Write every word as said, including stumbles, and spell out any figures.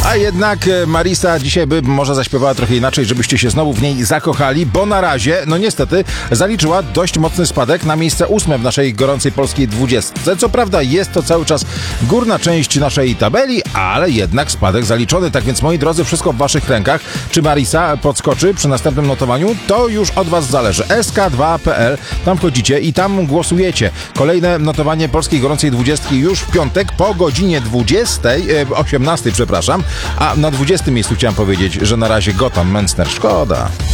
A jednak Marisa dzisiaj by może zaśpiewała trochę inaczej, żebyście się znowu w niej zakochali, bo na razie, no niestety, zaliczyła dość mocny spadek na miejsce ósme w naszej gorącej polskiej dwudziestce. Co prawda jest to cały czas górna część naszej tabeli, ale jednak spadek zaliczony. Tak więc, moi drodzy, wszystko w waszych rękach. Czy Marisa podskoczy przy następnym notowaniu? To już od was zależy. S K dwa kropka P L, tam wchodzicie i tam głosujecie. Kolejne notowanie polskiej gorącej dwudziestki już w piątek po godzinie dwudziestej, osiemnastej, przepraszam. A na dwudziestym miejscu chciałem powiedzieć, że na razie Gotham Mensner. Szkoda.